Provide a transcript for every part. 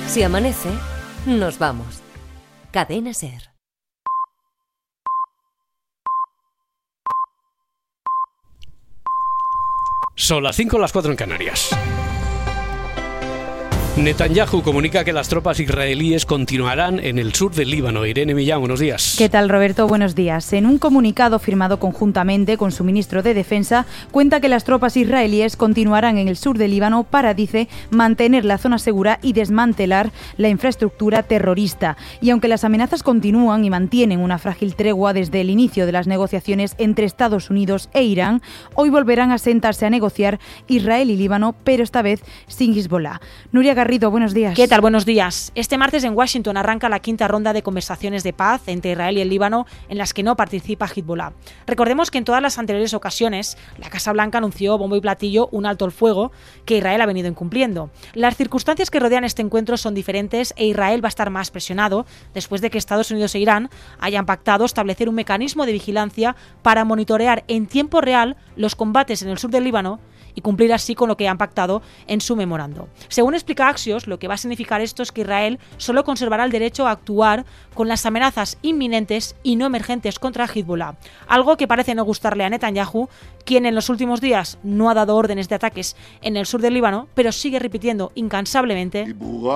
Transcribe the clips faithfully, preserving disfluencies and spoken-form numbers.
Si amanece, nos vamos. Cadena SER. Son las cinco, las cuatro en Canarias. Netanyahu comunica que las tropas israelíes continuarán en el sur del Líbano. Irene Millán, buenos días. ¿Qué tal, Roberto? Buenos días. En un comunicado firmado conjuntamente con su ministro de Defensa, cuenta que las tropas israelíes continuarán en el sur del Líbano para, dice, mantener la zona segura y desmantelar la infraestructura terrorista. Y aunque las amenazas continúan y mantienen una frágil tregua desde el inicio de las negociaciones entre Estados Unidos e Irán, hoy volverán a sentarse a negociar Israel y Líbano, pero esta vez sin Hezbollah. Nuria Garrido, buenos días. ¿Qué tal? Buenos días. Este martes en Washington arranca la quinta ronda de conversaciones de paz entre Israel y el Líbano, en las que no participa Hezbollah. Recordemos que en todas las anteriores ocasiones la Casa Blanca anunció bombo y platillo un alto el fuego que Israel ha venido incumpliendo. Las circunstancias que rodean este encuentro son diferentes e Israel va a estar más presionado después de que Estados Unidos e Irán hayan pactado establecer un mecanismo de vigilancia para monitorear en tiempo real los combates en el sur del Líbano y cumplir así con lo que han pactado en su memorando. Según explica Axios, lo que va a significar esto es que Israel solo conservará el derecho a actuar con las amenazas inminentes y no emergentes contra Hezbollah, algo que parece no gustarle a Netanyahu, quien en los últimos días no ha dado órdenes de ataques en el sur del Líbano, pero sigue repitiendo incansablemente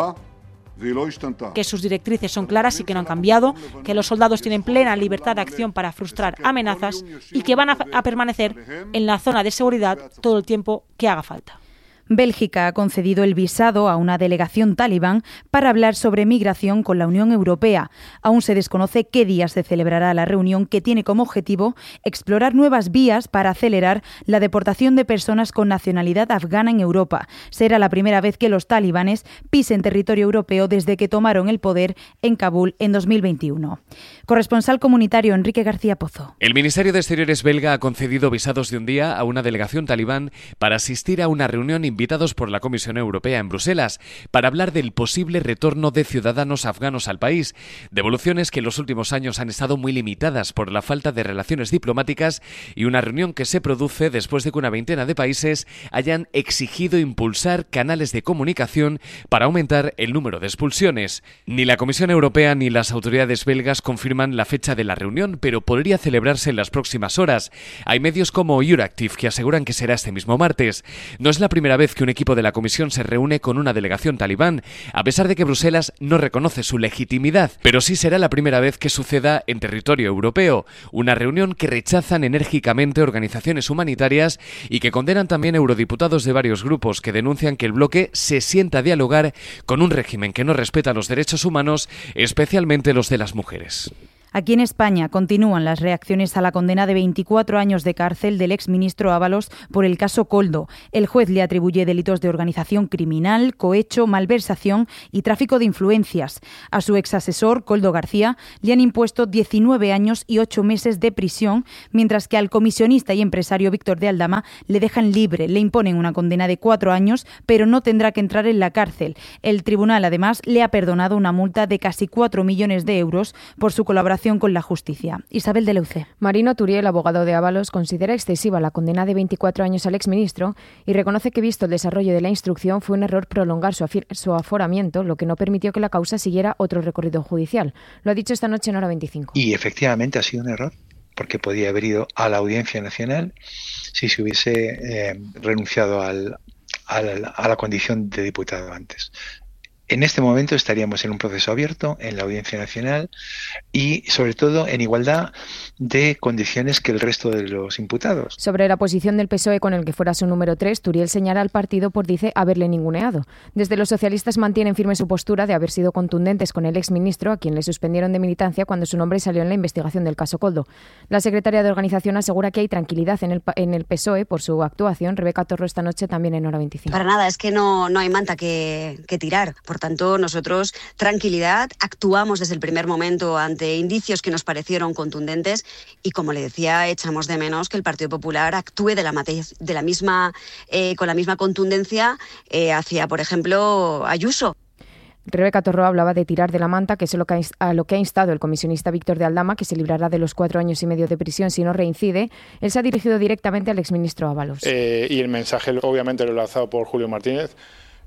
que sus directrices son claras y que no han cambiado, que los soldados tienen plena libertad de acción para frustrar amenazas y que van a, a permanecer en la zona de seguridad todo el tiempo que haga falta. Bélgica ha concedido el visado a una delegación talibán para hablar sobre migración con la Unión Europea. Aún se desconoce qué día se celebrará la reunión, que tiene como objetivo explorar nuevas vías para acelerar la deportación de personas con nacionalidad afgana en Europa. Será la primera vez que los talibanes pisen territorio europeo desde que tomaron el poder en Kabul en dos mil veintiuno. Corresponsal comunitario Enrique García Pozo. El Ministerio de Exteriores belga ha concedido visados de un día a una delegación talibán para asistir a una reunión invitados por la Comisión Europea en Bruselas para hablar del posible retorno de ciudadanos afganos al país, devoluciones que en los últimos años han estado muy limitadas por la falta de relaciones diplomáticas, y una reunión que se produce después de que una veintena de países hayan exigido impulsar canales de comunicación para aumentar el número de expulsiones. Ni la Comisión Europea ni las autoridades belgas confirman la fecha de la reunión, pero podría celebrarse en las próximas horas. Hay medios como Euractiv que aseguran que será este mismo martes. No es la primera vez que un equipo de la Comisión se reúne con una delegación talibán, a pesar de que Bruselas no reconoce su legitimidad, pero sí será la primera vez que suceda en territorio europeo, una reunión que rechazan enérgicamente organizaciones humanitarias y que condenan también eurodiputados de varios grupos que denuncian que el bloque se sienta a dialogar con un régimen que no respeta los derechos humanos, especialmente los de las mujeres. Aquí en España continúan las reacciones a la condena de veinticuatro años de cárcel del exministro Ábalos por el caso Koldo. El juez le atribuye delitos de organización criminal, cohecho, malversación y tráfico de influencias. A su exasesor, Koldo García, le han impuesto diecinueve años y ocho meses de prisión, mientras que al comisionista y empresario Víctor de Aldama le dejan libre. Le imponen una condena de cuatro años, pero no tendrá que entrar en la cárcel. El tribunal, además, le ha perdonado una multa de casi cuatro millones de euros por su colaboración con la justicia. Isabel de Leuce. Marino Turiel, abogado de Ábalos, considera excesiva la condena de veinticuatro años al exministro y reconoce que, visto el desarrollo de la instrucción, fue un error prolongar su, afir- su aforamiento, lo que no permitió que la causa siguiera otro recorrido judicial. Lo ha dicho esta noche en Hora veinticinco. Y efectivamente ha sido un error, porque podía haber ido a la Audiencia Nacional si se hubiese eh, renunciado al, al, a la condición de diputado antes. En este momento estaríamos en un proceso abierto en la Audiencia Nacional y, sobre todo, en igualdad de condiciones que el resto de los imputados. Sobre la posición del P S O E con el que fuera su número tres, Turiel señala al partido por, dice, haberle ninguneado. Desde los socialistas mantienen firme su postura de haber sido contundentes con el exministro, a quien le suspendieron de militancia cuando su nombre salió en la investigación del caso Koldo. La secretaria de Organización asegura que hay tranquilidad en el, en el P S O E por su actuación. Rebeca Torro esta noche también en Hora veinticinco. Para nada, es que no, no hay manta que, que tirar. Por tanto, nosotros, tranquilidad, actuamos desde el primer momento ante indicios que nos parecieron contundentes y, como le decía, echamos de menos que el Partido Popular actúe de la, mate- de la misma, eh, con la misma contundencia eh, hacia, por ejemplo, Ayuso. Rebeca Torro hablaba de tirar de la manta, que es lo que ha, a lo que ha instado el comisionista Víctor de Aldama, que se librará de los cuatro años y medio de prisión si no reincide. Él se ha dirigido directamente al exministro Ábalos. Eh, y el mensaje, obviamente, lo lanzado por Julio Martínez.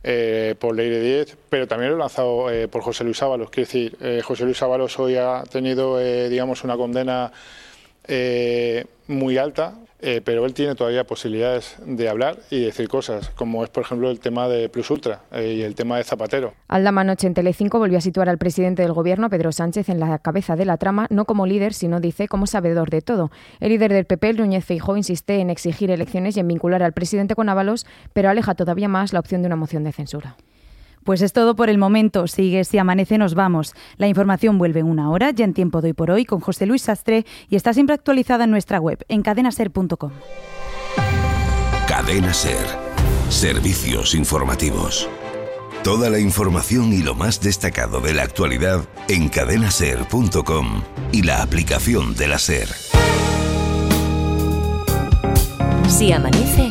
eh, por ley de diez, pero también lo he lanzado eh, por José Luis Ábalos. Quiero decir, eh, José Luis Ábalos hoy ha tenido, eh, digamos, una condena eh, muy alta, eh, pero él tiene todavía posibilidades de hablar y decir cosas, como es, por ejemplo, el tema de Plus Ultra eh, y el tema de Zapatero. Aldama anoche en Telecinco volvió a situar al presidente del Gobierno, Pedro Sánchez, en la cabeza de la trama, no como líder, sino, dice, como sabedor de todo. El líder del P P, Núñez Feijóo, insiste en exigir elecciones y en vincular al presidente con Ábalos, pero aleja todavía más la opción de una moción de censura. Pues es todo por el momento. Sigue Si Amanece, nos vamos. La información vuelve en una hora, ya en Tiempo de Hoy por Hoy, con José Luis Sastre, y está siempre actualizada en nuestra web, en cadena ser punto com. Cadena Ser. Servicios informativos. Toda la información y lo más destacado de la actualidad en cadena ser punto com y la aplicación de la SER. Si amanece,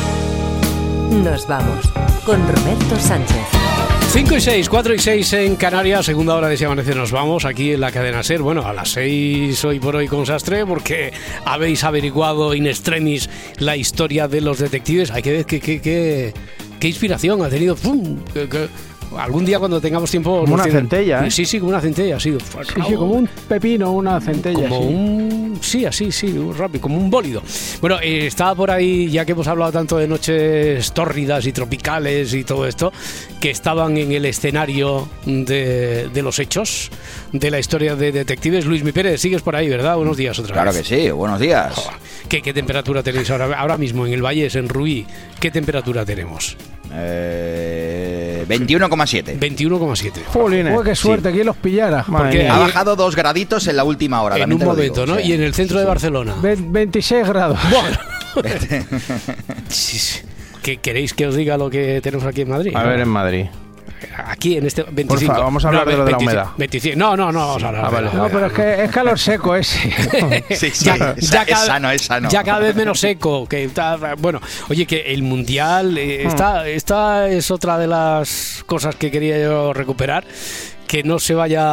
nos vamos con Roberto Sánchez. cinco y seis, cuatro y seis en Canarias, segunda hora de Si Amanece, nos vamos aquí en la cadena SER. Bueno, a las seis hoy por hoy con Sastre, porque habéis averiguado in extremis la historia de los detectives. Hay que ver qué, qué, qué, qué inspiración ha tenido. ¡Pum! Que, que, algún día cuando tengamos tiempo... Como una tiene... centella, ¿eh? Sí, sí, como una centella, sí. Sí, sí, como un pepino, una centella. Como sí. un... Sí, así, sí, rápido, como un bólido. Bueno, eh, estaba por ahí, ya que hemos hablado tanto de noches tórridas y tropicales y todo esto, que estaban en el escenario de, de los hechos, de la historia de detectives. Luis Mi Pérez, sigues por ahí, ¿verdad? Buenos días otra claro vez. Claro que sí, buenos días. Oh, ¿qué, ¿Qué temperatura tenéis ahora, ahora mismo en el Vallés, en Ruí? ¿Qué temperatura tenemos? Eh, veintiuno coma siete. veintiuno coma siete. Jolines. Uy, qué suerte, sí. Que los pillara. Porque ha bajado dos graditos en la última hora. En un momento, ¿no? Sí. Y en el centro sí, de Barcelona. veintiséis grados. Bueno. Sí, sí. ¿Qué, ¿Queréis que os diga lo que tenemos aquí en Madrid? A ver, en Madrid. Aquí en este veinticinco. Por favor, vamos a hablar no, de lo veinticinco, de la humedad. veinticinco. No, no, no, vamos a hablar. Ah, vale. No, pero es que es calor seco ese. Sí, sí, ya, es, ya es cada, sano, es sano. Ya cada vez menos seco. Que está, bueno, oye, que el Mundial, eh, esta, esta es otra de las cosas que quería yo recuperar. Que no se vaya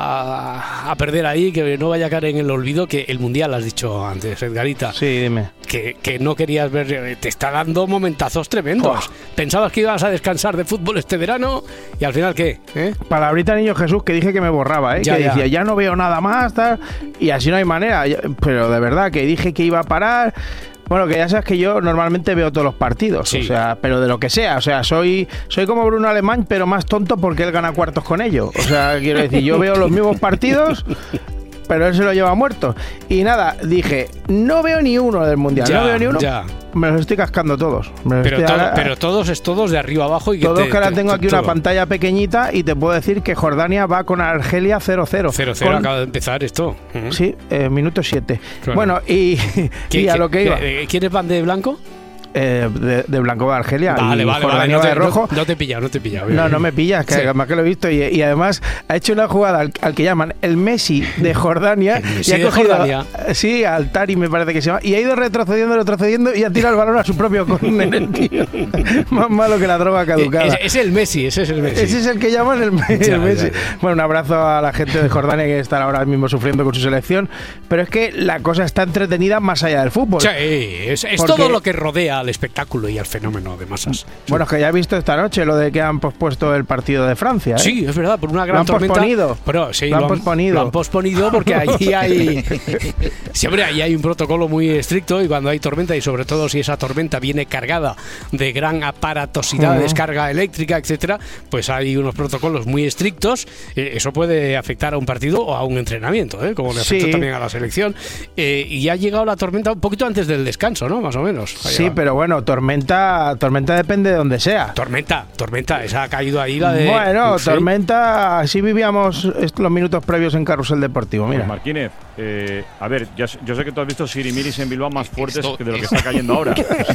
a, a perder ahí, que no vaya a caer en el olvido, que el Mundial, has dicho antes, Edgarita. Sí, dime. Que, que no querías ver, te está dando momentazos tremendos. Oh. Pensabas que ibas a descansar de fútbol este verano y al final, ¿qué? ¿Eh? Palabrita Niño Jesús, que dije que me borraba, ¿eh? Ya, que ya. decía, ya no veo nada más, tal, y así no hay manera. Pero de verdad, que dije que iba a parar. Bueno, que ya sabes que yo normalmente veo todos los partidos, sí. o sea, pero de lo que sea, o sea, soy soy como Bruno Alemán, pero más tonto porque él gana cuartos con ello. O sea, quiero decir, yo veo los mismos partidos, pero él se lo lleva muerto. Y nada, dije, no veo ni uno del Mundial, ya, no veo ni uno. Ya. Me los estoy cascando todos. Pero, todo, ahora, pero todos es todos de arriba abajo. Y que todos te, que ahora te, tengo aquí todo. Una pantalla pequeñita y te puedo decir que Jordania va con Argelia cero cero. cero cero, acaba de empezar esto. Uh-huh. Sí, eh, minuto siete. Claro. Bueno, y, y a lo que iba. ¿Quiénes van de blanco? Eh, de, de blanco de Argelia. Vale, y vale, Jordania vale. No, de rojo. No, no te he pillado, no te he pillado. No, no me pillas, que sí. Además que lo he visto. Y, y además ha hecho una jugada al, al que llaman el Messi de Jordania. El Messi y ha de cogido, Jordania. Sí, al Tari me parece que se llama. Y ha ido retrocediendo, retrocediendo y ha tirado el balón a su propio córner, tío. Más malo que la droga caducada. Es, es el Messi, ese es el Messi. Ese es el que llaman el, el ya, Messi. Ya, ya. Bueno, un abrazo a la gente de Jordania que está ahora mismo sufriendo con su selección. Pero es que la cosa está entretenida más allá del fútbol. Sí, es, es todo lo que rodea al espectáculo y al fenómeno de masas. Bueno, es que ya he visto esta noche lo de que han pospuesto el partido de Francia, ¿eh? Sí, es verdad, por una gran lo han tormenta. Posponido. Pero, sí, lo, han lo, han, posponido. lo han posponido porque allí hay siempre ahí hay un protocolo muy estricto y cuando hay tormenta y sobre todo si esa tormenta viene cargada de gran aparatosidad, uh-huh. descarga eléctrica, etcétera, pues hay unos protocolos muy estrictos. Eh, eso puede afectar a un partido o a un entrenamiento, ¿eh? Como le afectó sí. también a la selección. Eh, y ha llegado la tormenta un poquito antes del descanso, ¿no? Más o menos. Sí, pero bueno, tormenta Tormenta depende de donde sea. Tormenta, tormenta, esa ha caído ahí la de... Bueno, ¿sí? Tormenta, así vivíamos los minutos previos en Carrusel Deportivo, mira. Pues Martínez, eh, a ver, ya, yo sé que tú has visto sirimiris en Bilbao más fuertes esto, que de lo que está cayendo ahora.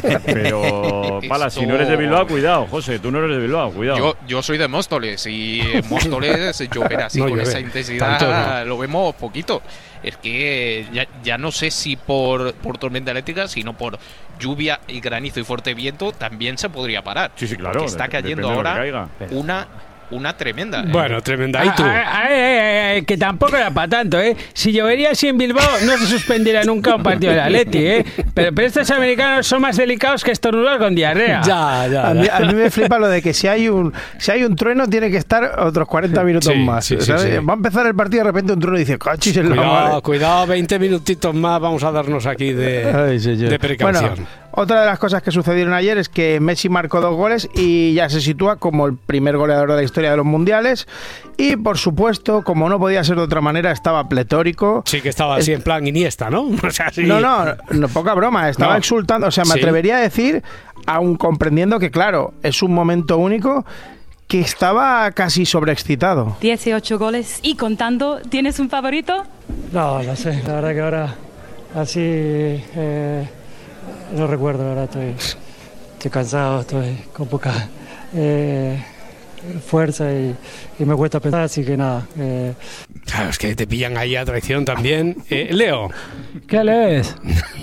Pero, Pala, esto... si no eres de Bilbao, cuidado, José, tú no eres de Bilbao, cuidado. Yo, yo soy de Móstoles y en Móstoles llover así no, con llueve. Esa intensidad Tanto, no. Lo vemos poquito. Es que ya, ya no sé si por, por tormenta eléctrica, sino por lluvia y granizo y fuerte viento también se podría parar. Sí, sí, claro. Porque está cayendo ahora una una tremenda. ¿eh? Bueno, tremenda. ¿Y tú? Ah, ah, eh, eh, que tampoco era para tanto, ¿eh? Si llovería así en Bilbao, no se suspendería nunca un partido del Atleti, ¿eh? Pero, pero estos americanos son más delicados que estornudar con diarrea. Ya, ya. A mí, a mí me flipa lo de que si hay un si hay un trueno tiene que estar otros cuarenta minutos sí, más. Sí, sí, sí. Sí. Va a empezar el partido y de repente un trueno dice, cachis en la Cuidado, madre. cuidado, veinte minutitos más vamos a darnos aquí de, Ay, sí, sí. de precaución. Bueno, otra de las cosas que sucedieron ayer es que Messi marcó dos goles y ya se sitúa como el primer goleador de la historia de los mundiales. Y por supuesto, como no podía ser de otra manera, estaba pletórico. Sí, que estaba así en plan Iniesta, ¿no? O sea, sí. No, no, no, poca broma, estaba No. exultando. O sea, me Sí. atrevería a decir, aun comprendiendo que, claro, es un momento único, que estaba casi sobreexcitado. dieciocho goles y contando. ¿Tienes un favorito? No, no sé, la verdad que ahora así eh, no recuerdo, la verdad, estoy, estoy cansado, estoy con poca eh, fuerza y, y me cuesta pensar, así que nada. Eh. Claro, es que te pillan ahí a traición también. Eh, Leo. ¿Qué lees?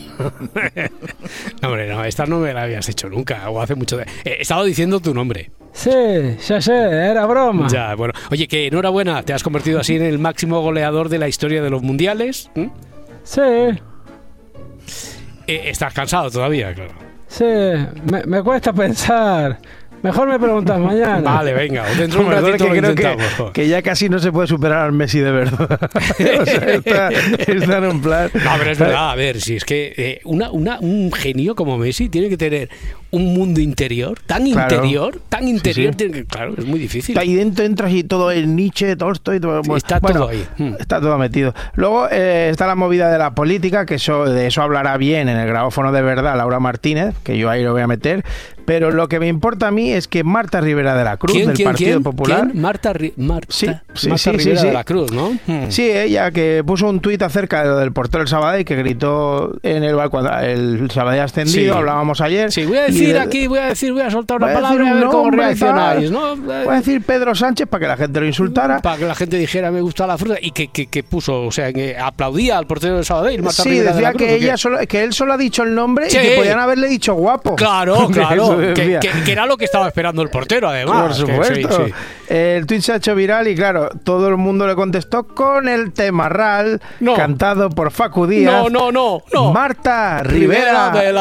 No, hombre, no, esta no me la habías hecho nunca, o hace mucho de... Eh, he estado diciendo tu nombre. Sí, ya sé, era broma. Ya, bueno. Oye, que enhorabuena, te has convertido así en el máximo goleador de la historia de los mundiales. ¿Mm? Sí. Eh, estás cansado todavía, claro. Sí, me, me cuesta pensar. Mejor me preguntas mañana. Vale, venga, dentro de un Hombre, ratito que lo creo que, intentamos. que ya casi no se puede superar al Messi de verdad. O sea, está, está en un plan. No, pero es verdad, a ver, si es que eh, una, una, un genio como Messi tiene que tener un mundo interior, tan Claro. interior, tan interior, Sí, sí. tiene que- claro, es muy difícil. Ahí dentro entras y todo el Nietzsche, Tolstoy, todo, Sí, bueno, está bueno, todo ahí. Mm. Está todo metido. Luego eh, está la movida de la política, que eso de eso hablará bien en el grabófono de verdad Laura Martínez, que yo ahí lo voy a meter. Pero lo que me importa a mí es que Marta Rivera de la Cruz, ¿Quién, del quién, Partido quién? Popular. ¿Quién? Marta, Ri- Marta, Sí, sí, Marta sí, sí, Rivera sí. de la Cruz, ¿no? Mm. Sí, ella que puso un tuit acerca de lo del portero del Sabadell, que gritó en el balcón, el Sabadell ascendido, Sí. hablábamos ayer. Sí, voy a y decir de- aquí, voy a decir, voy a soltar una voy a decir palabra y a un ver cómo nombre y reaccionáis, tal. ¿no? Voy a decir Pedro Sánchez para que la gente lo insultara. Para que la gente dijera me gusta la fruta y que, que, que puso, o sea, que aplaudía al portero del Sabadell, Marta Sí, Rivera de decía la Cruz, que ¿o qué? ella solo, que él solo ha dicho el nombre Sí. y que podían haberle dicho guapo. Claro, claro, Eso que, decía. que- que era lo que estaba esperando el portero, además. Por que supuesto. sí, sí. El tweet se ha hecho viral y claro, todo el mundo le contestó con el tema Ral, No. cantado por Facu Díaz. No, no, no, no. Marta Rivera, Rivera de